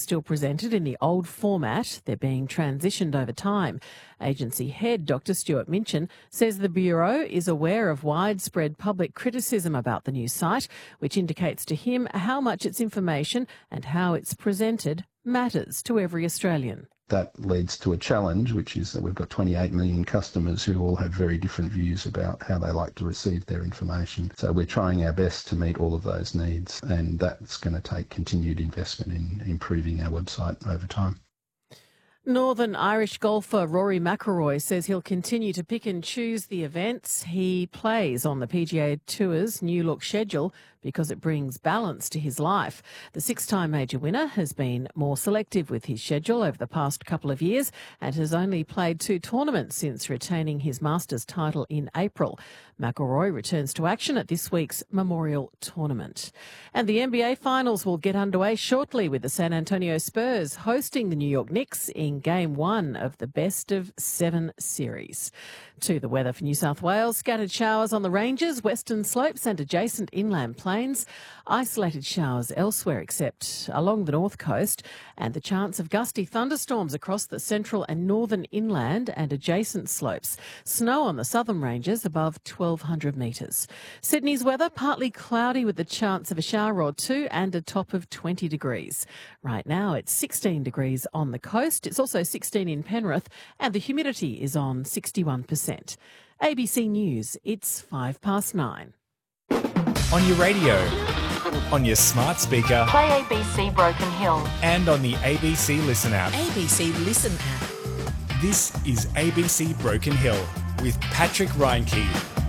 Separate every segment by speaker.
Speaker 1: still presented in the old format. They're being transitioned over time. Agency head Dr Stuart Minchin says the Bureau is aware of widespread public criticism about the new site, which indicates to him how much its information and how it's presented matters to every Australian.
Speaker 2: That leads to a challenge, which is that we've got 28 million customers who all have very different views about how they like to receive their information. So we're trying our best to meet all of those needs, and that's going to take continued investment in improving our website over time.
Speaker 1: Northern Irish golfer Rory McIlroy says he'll continue to pick and choose the events he plays on the PGA Tour's new look schedule because it brings balance to his life. The six-time major winner has been more selective with his schedule over the past couple of years and has only played 2 tournaments since retaining his Masters title in April. McIlroy returns to action at this week's Memorial Tournament. And the NBA Finals will get underway shortly with the San Antonio Spurs hosting the New York Knicks in Game 1 of the best-of-7 series. To the weather for New South Wales, scattered showers on the ranges, western slopes and adjacent inland plains. Isolated showers elsewhere except along the north coast, and the chance of gusty thunderstorms across the central and northern inland and adjacent slopes. Snow on the southern ranges above 1,200 metres. Sydney's weather, partly cloudy with the chance of a shower or two and a top of 20 degrees. Right now it's 16 degrees on the coast. It's also 16 in Penrith and the humidity is on 61%. ABC News, it's 9:05.
Speaker 3: On your radio, on your smart speaker,
Speaker 4: play ABC Broken Hill,
Speaker 3: and on the ABC Listen app.
Speaker 5: ABC Listen app.
Speaker 3: This is ABC Broken Hill with Patrick Reinke.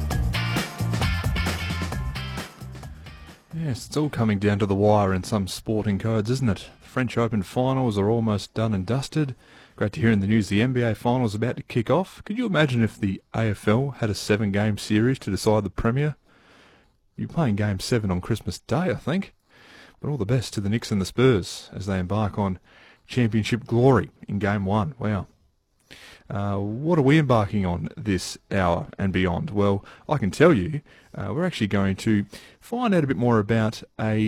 Speaker 6: Yes, it's all coming down to the wire in some sporting codes, isn't it? The French Open finals are almost done and dusted. Great to hear in the news the NBA finals are about to kick off. Could you imagine if the AFL had a 7-game series to decide the Premier? You're playing Game 7 on Christmas Day, I think. But all the best to the Knicks and the Spurs as they embark on championship glory in Game 1. Wow. What are we embarking on this hour and beyond? Well, I can tell you, we're actually going to find out a bit more about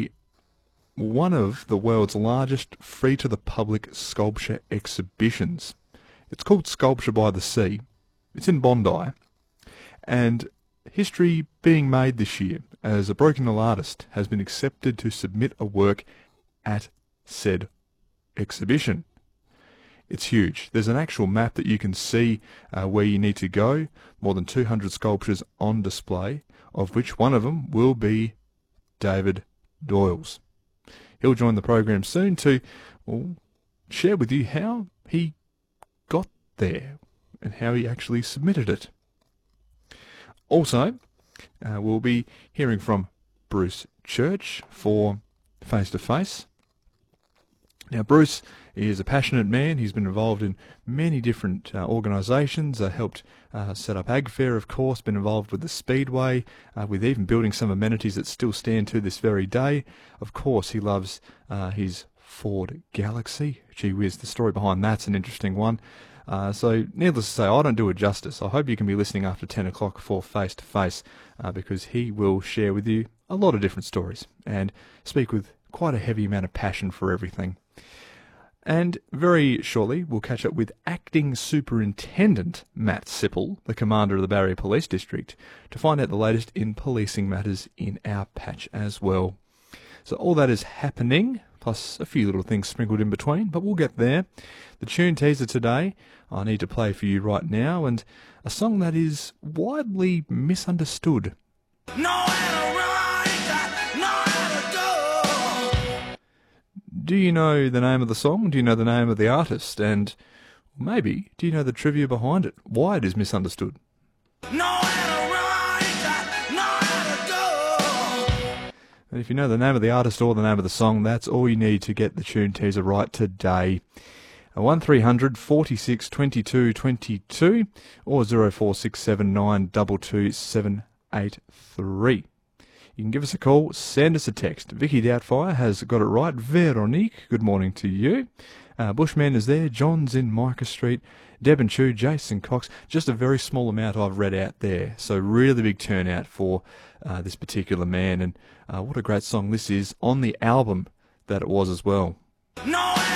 Speaker 6: one of the world's largest free-to-the-public sculpture exhibitions. It's called Sculpture by the Sea. It's in Bondi. And history being made this year as a Broken Hill artist has been accepted to submit a work at said exhibition. It's huge. There's an actual map that you can see where you need to go. More than 200 sculptures on display, of which one of them will be David Doyle's. He'll join the program soon to share with you how he got there and how he actually submitted it. Also, we'll be hearing from Bruce Church for Face to Face. Now, Bruce is a passionate man. He's been involved in many different organisations, helped set up AgFair, of course, been involved with the Speedway, with even building some amenities that still stand to this very day. Of course, he loves his Ford Galaxy. Gee whiz, the story behind that's an interesting one. So, needless to say, I don't do it justice. I hope you can be listening after 10 o'clock for Face to Face, because he will share with you a lot of different stories and speak with quite a heavy amount of passion for everything. And very shortly, we'll catch up with Acting Superintendent Matt Sipple, the Commander of the Barrier Police District, to find out the latest in policing matters in our patch as well. So all that is happening, plus a few little things sprinkled in between, but we'll get there. The tune teaser today, I need to play for you right now, and a song that is widely misunderstood. Do you know the name of the song? Do you know the name of the artist? And maybe, do you know the trivia behind it? Why it is misunderstood? And if you know the name of the artist or the name of the song, that's all you need to get the tune teaser right today. 1300 46 22 22 or 0467 783. You can give us a call, send us a text. Vicky Doubtfire has got it right. Veronique, good morning to you. Bushman is there. John's in Micah Street. Deb and Chu, Jason Cox. Just a very small amount I've read out there. So really big turnout for this particular man. And what a great song this is on the album that it was as well.